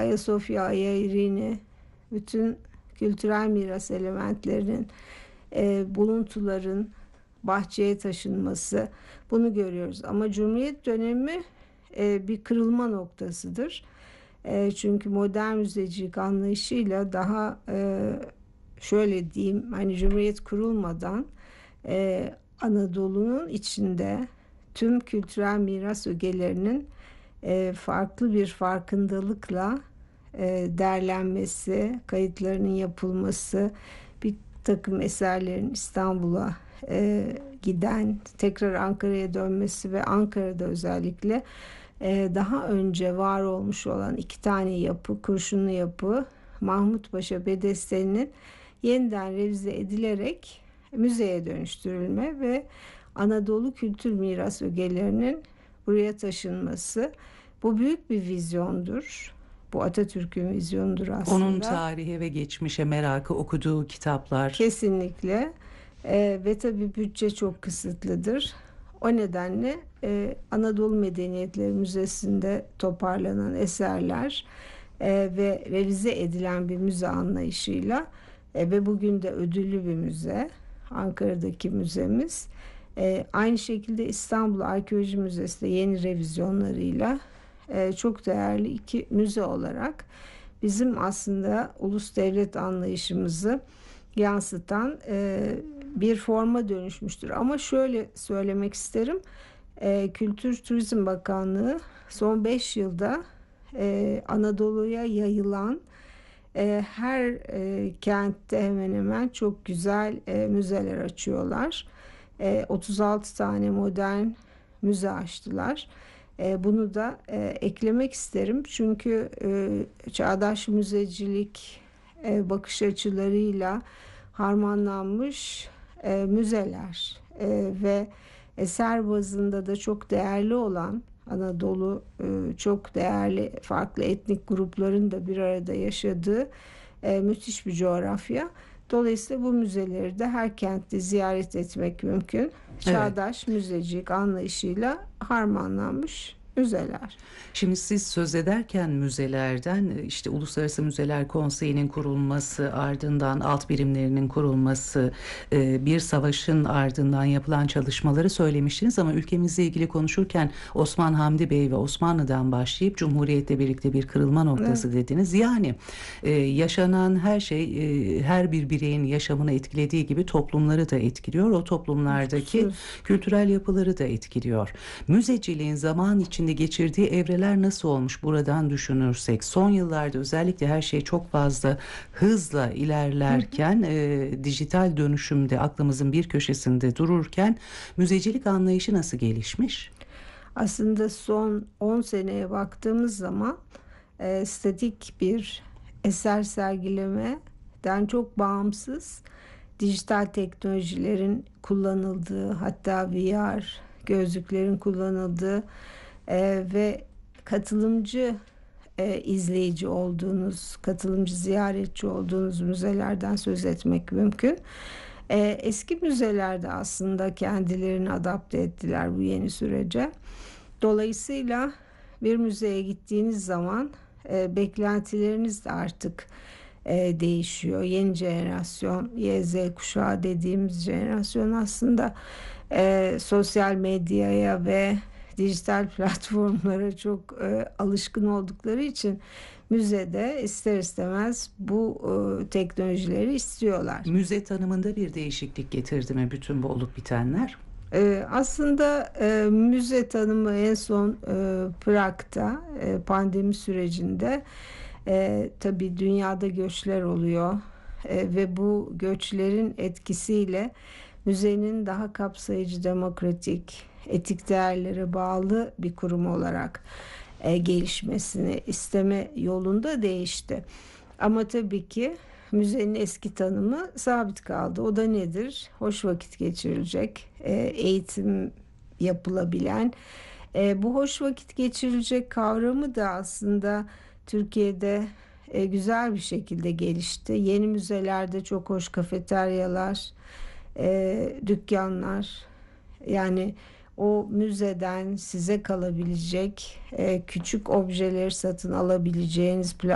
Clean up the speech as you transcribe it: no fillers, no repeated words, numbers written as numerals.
Ayasofya, Ayairini, bütün kültürel miras elementlerinin, buluntuların bahçeye taşınması, bunu görüyoruz. Ama Cumhuriyet dönemi bir kırılma noktasıdır. Çünkü modern müzecilik anlayışıyla daha şöyle diyeyim, hani Cumhuriyet kurulmadan Anadolu'nun içinde tüm kültürel miras ögelerinin farklı bir farkındalıkla derlenmesi, kayıtlarının yapılması, bir takım eserlerin İstanbul'a giden, tekrar Ankara'ya dönmesi ve Ankara'da özellikle daha önce var olmuş olan 2 tane yapı, Kurşunlu Yapı, Mahmut Paşa Bedesteli'nin yeniden revize edilerek müzeye dönüştürülme ve Anadolu kültür miras ögelerinin buraya taşınması. Bu büyük bir vizyondur. Bu Atatürk'ün vizyonudur aslında. Onun tarihe ve geçmişe merakı, okuduğu kitaplar. Kesinlikle. Ve tabii bütçe çok kısıtlıdır. O nedenle Anadolu Medeniyetleri Müzesi'nde toparlanan eserler ve revize edilen bir müze anlayışıyla ve bugün de ödüllü bir müze, Ankara'daki müzemiz. Aynı şekilde İstanbul Arkeoloji Müzesi de yeni revizyonlarıyla çok değerli 2 müze olarak bizim aslında ulus devlet anlayışımızı yansıtan bir forma dönüşmüştür. Ama şöyle söylemek isterim, Kültür Turizm Bakanlığı son 5 yılda Anadolu'ya yayılan her kentte hemen hemen çok güzel müzeler açıyorlar. 36 tane modern müze açtılar. Bunu da eklemek isterim. Çünkü çağdaş müzecilik bakış açılarıyla harmanlanmış müzeler ve eser bazında da çok değerli olan Anadolu, çok değerli farklı etnik grupların da bir arada yaşadığı müthiş bir coğrafya. Dolayısıyla bu müzeleri de her kentte ziyaret etmek mümkün. Çağdaş müzecilik anlayışıyla harmanlanmış müzeler. Şimdi siz söz ederken müzelerden, işte Uluslararası Müzeler Konseyi'nin kurulması, ardından alt birimlerinin kurulması, bir savaşın ardından yapılan çalışmaları söylemiştiniz ama ülkemizle ilgili konuşurken Osman Hamdi Bey ve Osmanlı'dan başlayıp Cumhuriyet'le birlikte bir kırılma noktası dediniz. Yani yaşanan her şey her bir bireyin yaşamını etkilediği gibi toplumları da etkiliyor. O toplumlardaki kültürel yapıları da etkiliyor. Müzeciliğin zaman içinde geçirdiği evreler nasıl olmuş buradan düşünürsek? Son yıllarda özellikle her şey çok fazla hızla ilerlerken, dijital dönüşümde aklımızın bir köşesinde dururken müzecilik anlayışı nasıl gelişmiş? Aslında son 10 seneye baktığımız zaman statik bir eser sergilemeden çok bağımsız dijital teknolojilerin kullanıldığı, hatta VR gözlüklerin kullanıldığı ve katılımcı izleyici olduğunuz, katılımcı ziyaretçi olduğunuz müzelerden söz etmek mümkün. Eski müzelerde aslında kendilerini adapte ettiler bu yeni sürece. Dolayısıyla bir müzeye gittiğiniz zaman beklentileriniz de artık değişiyor. Yeni jenerasyon, YZ kuşağı dediğimiz jenerasyon aslında sosyal medyaya ve dijital platformlara çok alışkın oldukları için müzede ister istemez bu teknolojileri istiyorlar. Müze tanımında bir değişiklik getirdi mi bütün bu olup bitenler? Aslında müze tanımı en son Prag'da pandemi sürecinde tabii dünyada göçler oluyor ve bu göçlerin etkisiyle müzenin daha kapsayıcı, demokratik, etik değerlere bağlı bir kurum olarak gelişmesini isteme yolunda değişti. Ama tabii ki müzenin eski tanımı sabit kaldı. O da nedir? Hoş vakit geçirilecek, eğitim yapılabilen. Bu hoş vakit geçirilecek kavramı da aslında Türkiye'de güzel bir şekilde gelişti. Yeni müzelerde çok hoş kafeteryalar, dükkanlar, yani o müzeden size kalabilecek küçük objeleri satın alabileceğiniz